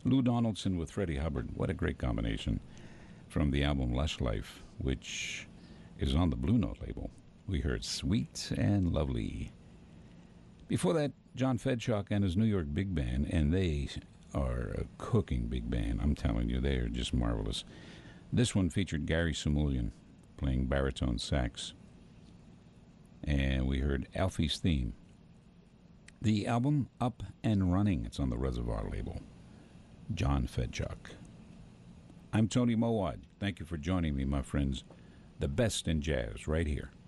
Lou Donaldson with Freddie Hubbard. What a great combination from the album Lush Life, which is on the Blue Note label. We heard Sweet and Lovely. Before that, John Fedchock and his New York Big Band, and they are a cooking big band. I'm telling you, they are just marvelous. This one featured Gary Simulian playing baritone sax. And we heard Alfie's theme. The album Up and Running, it's on the Reservoir label. John Fedchock. I'm Tony Mowat. Thank you for joining me, my friends. The best in jazz right here